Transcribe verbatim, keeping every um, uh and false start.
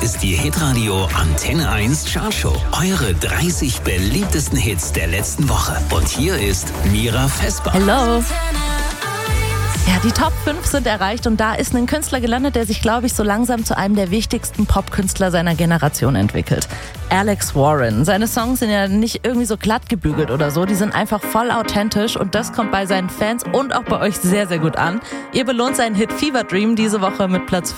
ist die Hitradio Antenne eins Chartshow. Eure dreißig beliebtesten Hits der letzten Woche. Und hier ist Mira Vesper. Hello. Ja, die Top fünf sind erreicht und da ist ein Künstler gelandet, der sich, glaube ich, so langsam zu einem der wichtigsten Popkünstler seiner Generation entwickelt. Alex Warren. Seine Songs sind ja nicht irgendwie so glatt gebügelt oder so, die sind einfach voll authentisch und das kommt bei seinen Fans und auch bei euch sehr, sehr gut an. Ihr belohnt seinen Hit Fever Dream diese Woche mit Platz